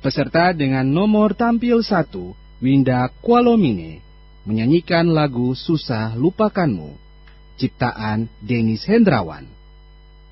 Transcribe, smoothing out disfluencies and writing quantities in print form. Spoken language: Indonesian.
Peserta dengan nomor tampil 1, Winda Kualomine, menyanyikan lagu Susah Lupakanmu, ciptaan Denis Hendrawan.